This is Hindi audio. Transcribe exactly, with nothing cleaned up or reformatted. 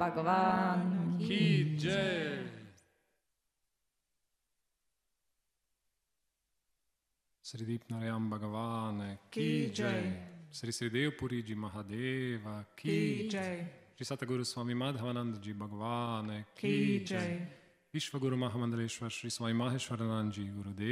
भगवान की जय। श्री दीप नारायण भगवान की जय। श्री श्री देवपुरी जी महादेव की जय। श्री सतगुरु स्वामी माधवानंद जी भगवान की जय। विश्व गुरु महामंडलेश्वर श्री स्वामी माहेश्वरानंद जी गुरुदेव